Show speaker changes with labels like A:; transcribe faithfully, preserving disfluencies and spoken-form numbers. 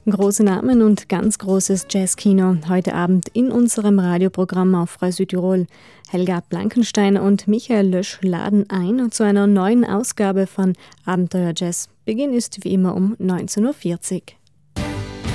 A: Große Namen und ganz großes Jazzkino heute Abend in unserem Radioprogramm auf Frei Südtirol. Helga Blankenstein und Michael Lösch laden ein zu einer neuen Ausgabe von Abenteuer Jazz. Beginn ist wie immer um neunzehn Uhr vierzig.